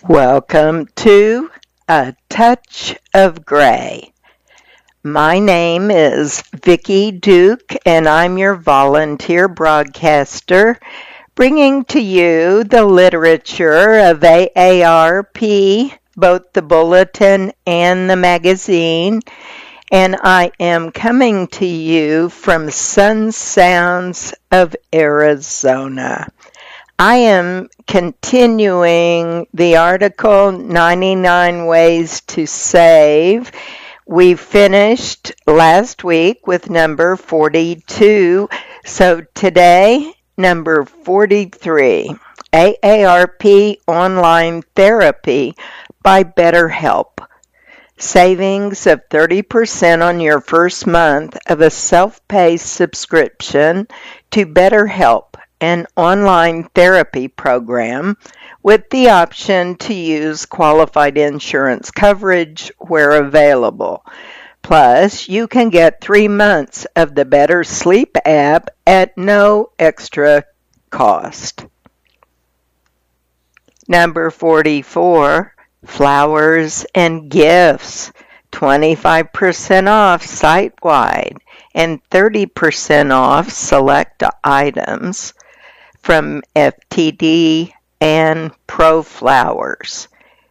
Welcome to A Touch of Gray. My name is Vicki Duke, and I'm your volunteer broadcaster, bringing to you the literature of AARP, both the bulletin and the magazine, and I am coming to you from Sun Sounds of Arizona. I am continuing the article 99 Ways to Save. We finished last week with number 42, so today, number 43, AARP Online Therapy by BetterHelp. Savings of 30% on your first month of a self-paced subscription to BetterHelp, an online therapy program with the option to use qualified insurance coverage where available. Plus, you can get 3 months of the Better Sleep app at no extra cost. Number 44, Flowers and Gifts, 25% off site-wide and 30% off select items from FTD and ProFlowers.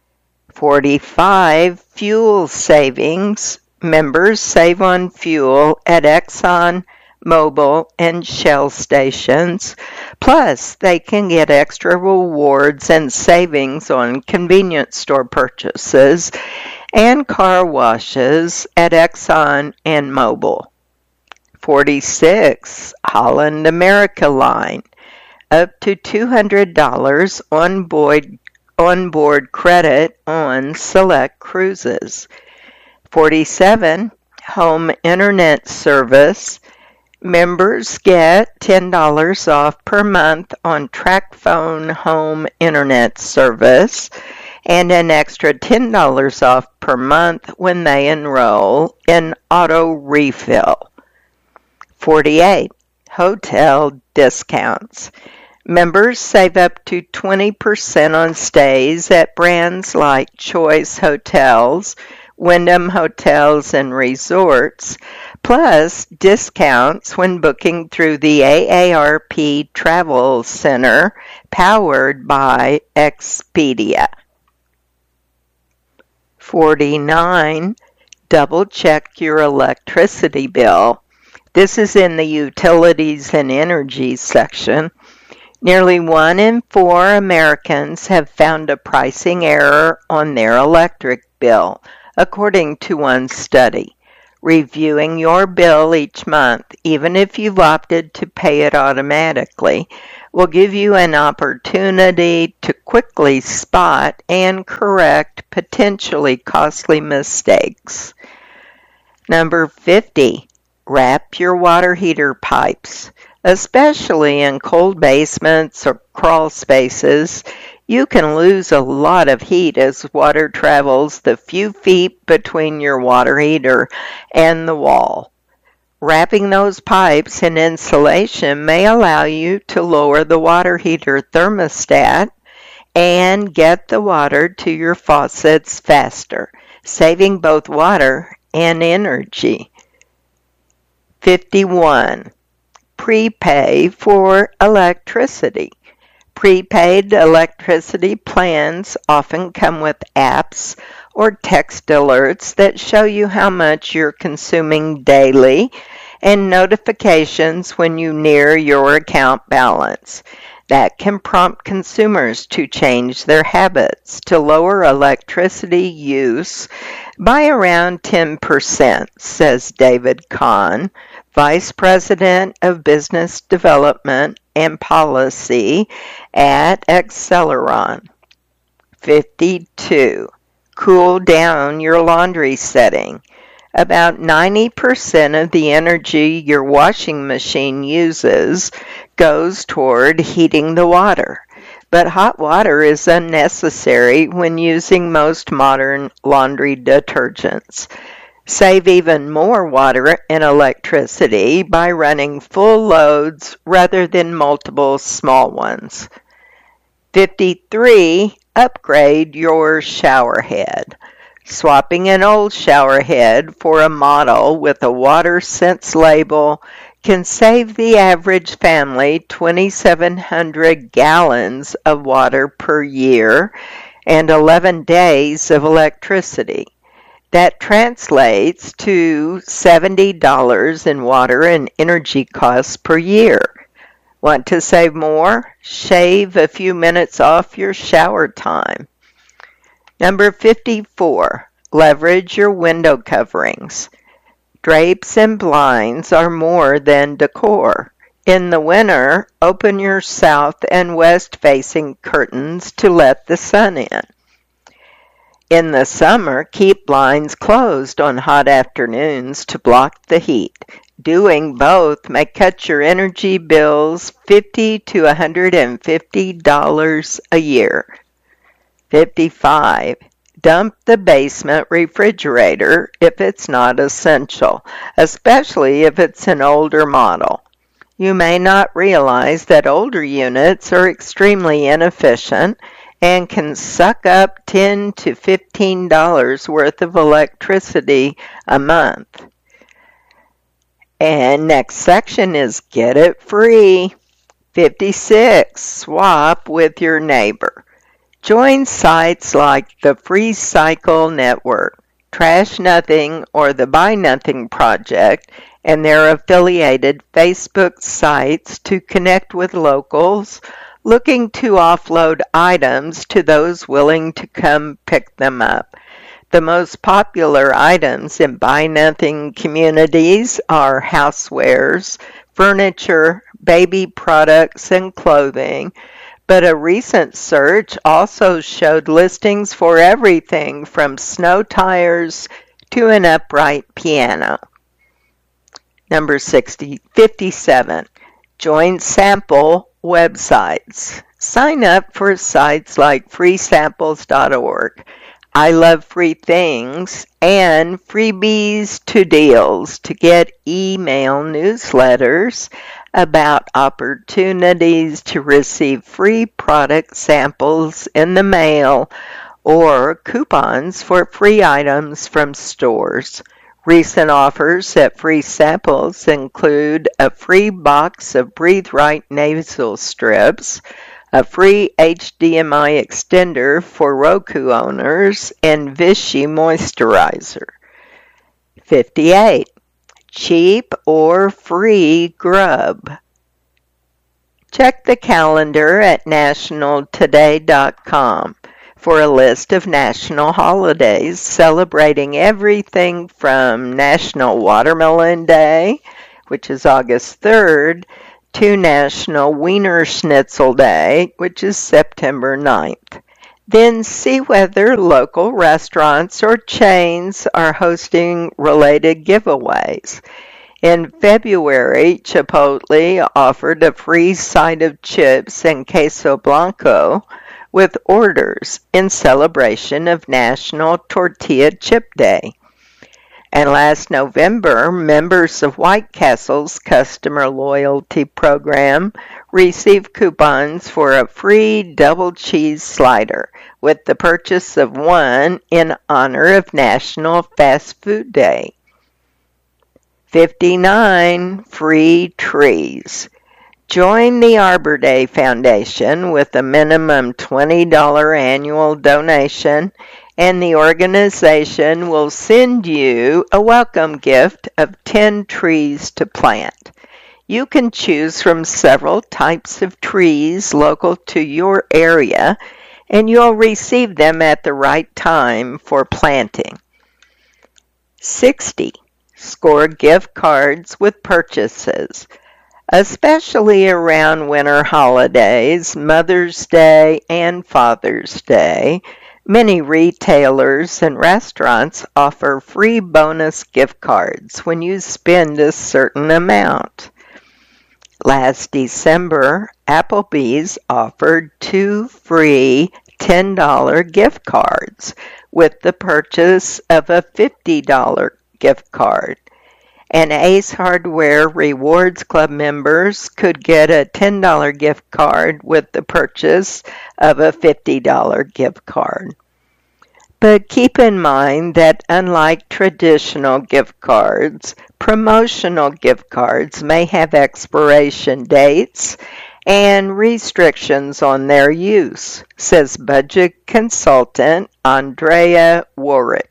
45, Fuel Savings. Members save on fuel at Exxon, Mobil, and Shell stations. Plus, they can get extra rewards and savings on convenience store purchases and car washes at Exxon and Mobil. 46, Holland America line. Up to $200 onboard credit on select cruises. 47, Home Internet Service. Members get $10 off per month on TracFone Home Internet Service and an extra $10 off per month when they enroll in Auto Refill. 48, Hotel Discounts. Members save up to 20% on stays at brands like Choice Hotels, Wyndham Hotels and Resorts, plus discounts when booking through the AARP Travel Center, powered by Expedia. 49, double check your electricity bill. This is in the Utilities and Energy section. Nearly 1 in 4 Americans have found a pricing error on their electric bill, according to one study. Reviewing your bill each month, even if you've opted to pay it automatically, will give you an opportunity to quickly spot and correct potentially costly mistakes. Number 50, wrap your water heater pipes. Especially in cold basements or crawl spaces, you can lose a lot of heat as water travels the few feet between your water heater and the wall. Wrapping those pipes in insulation may allow you to lower the water heater thermostat and get the water to your faucets faster, saving both water and energy. 51. Prepay for electricity. Prepaid electricity plans often come with apps or text alerts that show you how much you're consuming daily and notifications when you near your account balance. That can prompt consumers to change their habits to lower electricity use by around 10%, says David Kahn, Vice President of Business Development and Policy at Acceleron. 52. Cool down your laundry setting. About 90% of the energy your washing machine uses goes toward heating the water, but hot water is unnecessary when using most modern laundry detergents. Save even more water and electricity by running full loads rather than multiple small ones. 53. upgrade your shower head. Swapping an old shower head for a model with a WaterSense label can save the average family 2,700 gallons of water per year and 11 days of electricity. That translates to $70 in water and energy costs per year. Want to save more? Shave a few minutes off your shower time. Number 54, leverage your window coverings. Drapes and blinds are more than decor. In the winter, open your south and west-facing curtains to let the sun in. In the summer, keep blinds closed on hot afternoons to block the heat. Doing both may cut your energy bills $50 to $150 a year. 55. Dump the basement refrigerator if it's not essential, especially if it's an older model. You may not realize that older units are extremely inefficient and can suck up $10 to $15 worth of electricity a month. And next section is Get It Free. 56. Swap with your neighbor. Join sites like the Free Cycle Network, Trash Nothing, or the Buy Nothing Project, and their affiliated Facebook sites to connect with locals looking to offload items to those willing to come pick them up. The most popular items in Buy Nothing communities are housewares, furniture, baby products, and clothing. But a recent search also showed listings for everything from snow tires to an upright piano. Number 57. Join sample websites. Sign up for sites like freesamples.org, I Love Free Things, and Freebies to Deals to get email newsletters about opportunities to receive free product samples in the mail or coupons for free items from stores. Recent offers at Free Samples include a free box of Breathe Right nasal strips, a free HDMI extender for Roku owners, and Vichy moisturizer. 58. Cheap or free grub. Check the calendar at nationaltoday.com for a list of national holidays celebrating everything from National Watermelon Day, which is August 3rd, to National Wiener Schnitzel Day, which is September 9th. Then see whether local restaurants or chains are hosting related giveaways. In February, Chipotle offered a free side of chips and queso blanco with orders in celebration of National Tortilla Chip Day. And last November, members of White Castle's customer loyalty program received coupons for a free double cheese slider with the purchase of one in honor of National Fast Food Day. 59. Free trees. Join the Arbor Day Foundation with a minimum $20 annual donation, and the organization will send you a welcome gift of 10 trees to plant. You can choose from several types of trees local to your area, and you'll receive them at the right time for planting. 60. Score gift cards with purchases. Especially around winter holidays, Mother's Day, and Father's Day, many retailers and restaurants offer free bonus gift cards when you spend a certain amount. Last December, Applebee's offered 2 free $10 gift cards with the purchase of a $50 gift card. and Ace Hardware Rewards Club members could get a $10 gift card with the purchase of a $50 gift card. But keep in mind that unlike traditional gift cards, promotional gift cards may have expiration dates and restrictions on their use, says budget consultant Andrea Warwick.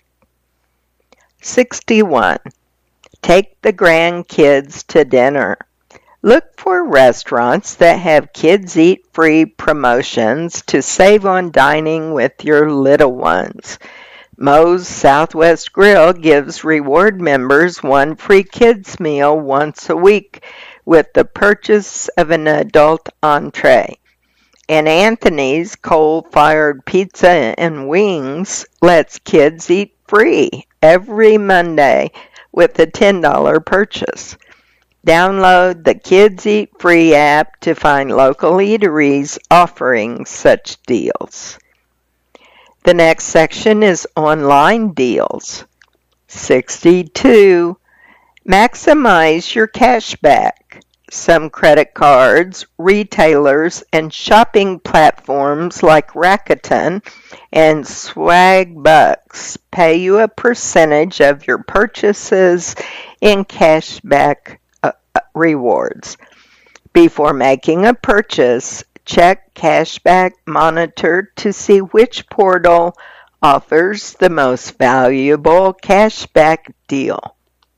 61. Take the grandkids to dinner. Look for restaurants that have kids eat free promotions to save on dining with your little ones. Moe's Southwest Grill gives reward members one free kids meal once a week with the purchase of an adult entree. And Anthony's coal-fired pizza and wings lets kids eat free every Monday with a $10 purchase. Download the Kids Eat Free app to find local eateries offering such deals. The next section is online deals. 62. Maximize your cash back. Some credit cards, retailers, and shopping platforms like Rakuten and Swagbucks pay you a percentage of your purchases in cashback rewards. Before making a purchase, check Cashback Monitor to see which portal offers the most valuable cashback deal.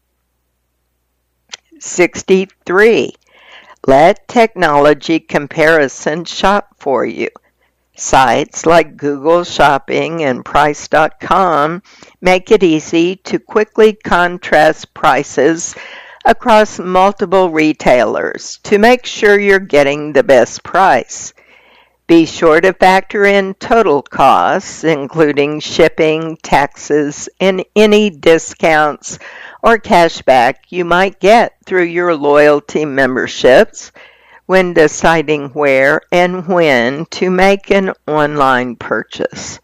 63. Let technology comparison shop for you. Sites like Google Shopping and Price.com make it easy to quickly contrast prices across multiple retailers to make sure you're getting the best price. Be sure to factor in total costs, including shipping, taxes, and any discounts or cashback you might get through your loyalty memberships when deciding where and when to make an online purchase.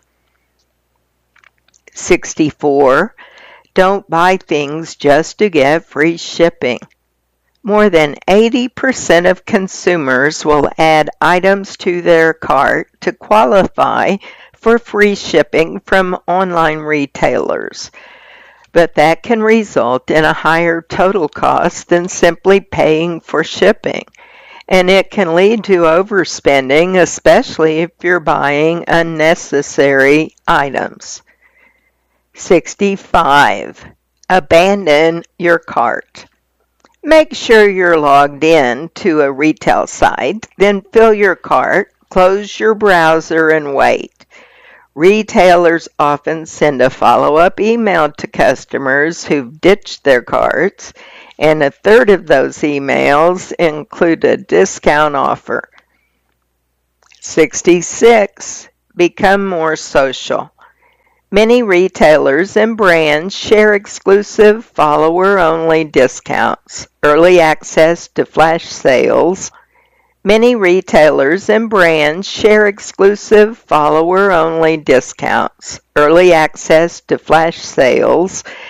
64. Don't buy things just to get free shipping. More than 80% of consumers will add items to their cart to qualify for free shipping from online retailers. But that can result in a higher total cost than simply paying for shipping. And it can lead to overspending, especially if you're buying unnecessary items. 65. Abandon your cart. Make sure you're logged in to a retail site, then fill your cart, close your browser, and wait. Retailers often send a follow-up email to customers who've ditched their carts, and a third of those emails include a discount offer. 66. Become more social. Many retailers and brands share exclusive follower-only discounts, early access to flash sales. Many retailers and brands share exclusive follower-only discounts, early access to flash sales,